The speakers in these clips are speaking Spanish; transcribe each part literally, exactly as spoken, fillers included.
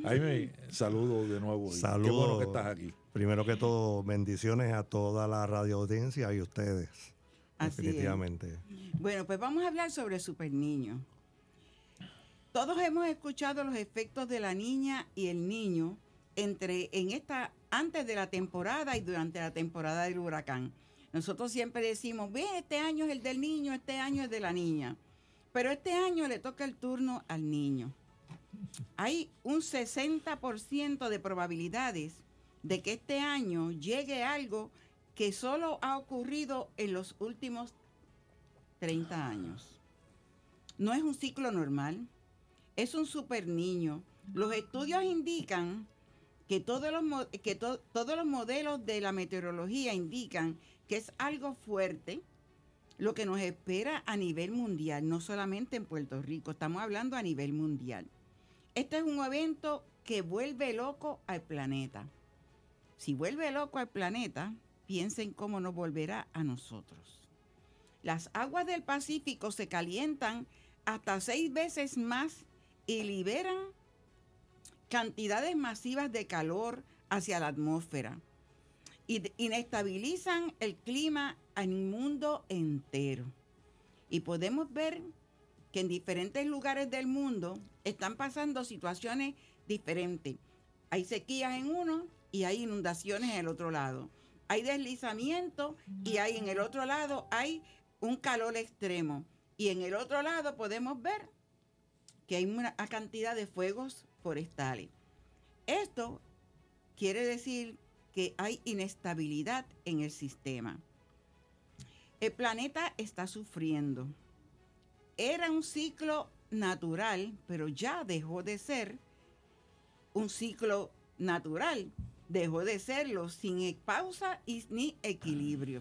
Jaime, saludos de nuevo. Saludos. Qué bueno que estás aquí. Primero que todo, bendiciones a toda la radio audiencia y ustedes. Así definitivamente. Es. Bueno, pues vamos a hablar sobre Super Niño. Todos hemos escuchado los efectos de la niña y el niño entre en esta antes de la temporada y durante la temporada del huracán. Nosotros siempre decimos, ve, este año es el del niño, este año es de la niña. Pero este año le toca el turno al niño. Hay un sesenta por ciento de probabilidades de que este año llegue algo que solo ha ocurrido en los últimos treinta años. No es un ciclo normal, es un super niño. Los estudios indican que todos los, que to, todos los modelos de la meteorología indican que es algo fuerte lo que nos espera a nivel mundial, no solamente en Puerto Rico, estamos hablando a nivel mundial. Este es un evento que vuelve loco al planeta. Si vuelve loco al planeta, piensen cómo nos volverá a nosotros. Las aguas del Pacífico se calientan hasta seis veces más y liberan cantidades masivas de calor hacia la atmósfera y inestabilizan el clima en el mundo entero. Y podemos ver que en diferentes lugares del mundo están pasando situaciones diferentes. Hay sequías en uno y hay inundaciones en el otro lado. Hay deslizamiento y hay en el otro lado hay un calor extremo. Y en el otro lado podemos ver que hay una cantidad de fuegos forestales. Esto quiere decir que hay inestabilidad en el sistema. El planeta está sufriendo. Era un ciclo natural, pero ya dejó de ser un ciclo natural. Dejó de serlo sin pausa y ni equilibrio.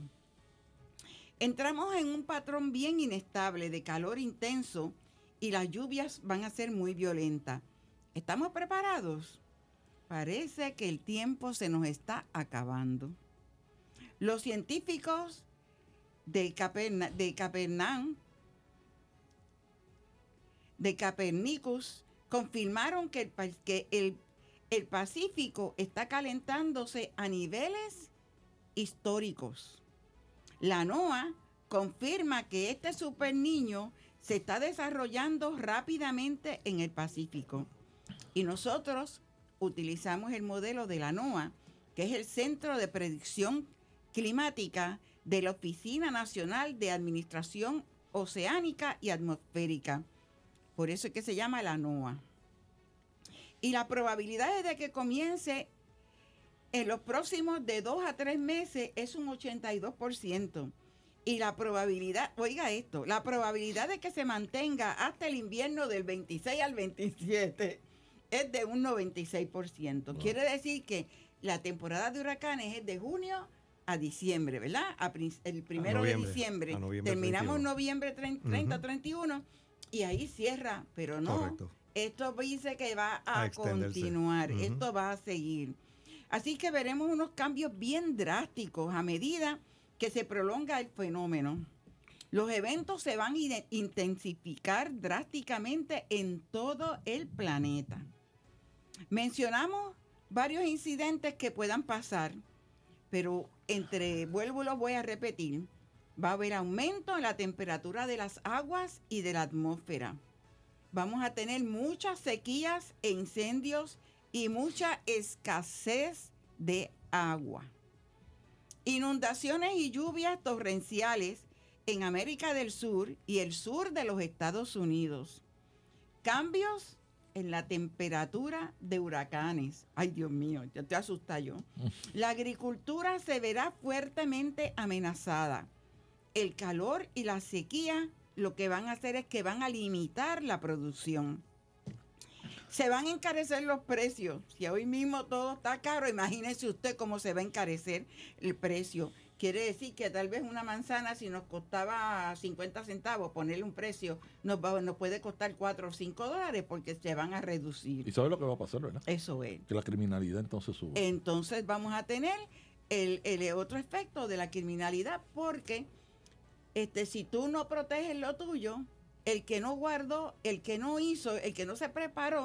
Entramos en un patrón bien inestable de calor intenso y las lluvias van a ser muy violentas. ¿Estamos preparados? Parece que el tiempo se nos está acabando. Los científicos de, Caperna, de Capernaum, de Capernicus, confirmaron que el, que el, el Pacífico está calentándose a niveles históricos. La NOAA confirma que este super niño se está desarrollando rápidamente en el Pacífico. Y nosotros utilizamos el modelo de la NOAA, que es el Centro de Predicción Climática de la Oficina Nacional de Administración Oceánica y Atmosférica. Por eso es que se llama la NOAA. Y la probabilidad de que comience en los próximos de dos a tres meses es un ochenta y dos por ciento. Y la probabilidad, oiga esto, la probabilidad de que se mantenga hasta el invierno del veintiséis al veintisiete es de un noventa y seis por ciento. Wow. Quiere decir que la temporada de huracanes es de junio a diciembre, ¿verdad? A, el primero de diciembre. Noviembre terminamos treinta y uno. Noviembre treinta, uh-huh. treinta y uno y ahí cierra, pero no. Correcto. Esto dice que va a, a continuar, uh-huh. Esto va a seguir. Así que veremos unos cambios bien drásticos a medida que se prolonga el fenómeno. Los eventos se van a intensificar drásticamente en todo el planeta. Mencionamos varios incidentes que puedan pasar, pero entre, vuelvo y los voy a repetir, va a haber aumento en la temperatura de las aguas y de la atmósfera. Vamos a tener muchas sequías e incendios y mucha escasez de agua. Inundaciones y lluvias torrenciales en América del Sur y el sur de los Estados Unidos. Cambios en la temperatura de huracanes. Ay, Dios mío, ya te asusta yo. La agricultura se verá fuertemente amenazada. El calor y la sequía lo que van a hacer es que van a limitar la producción. Se van a encarecer los precios. Si hoy mismo todo está caro, imagínese usted cómo se va a encarecer el precio. Quiere decir que tal vez una manzana, si nos costaba cincuenta centavos, ponerle un precio, nos, va, nos puede costar cuatro o cinco dólares porque se van a reducir. ¿Y sabe lo que va a pasar, verdad? Eso es. Que la criminalidad entonces sube. Entonces vamos a tener el, el otro efecto de la criminalidad porque este, si tú no proteges lo tuyo, el que no guardó, el que no hizo, el que no se preparó,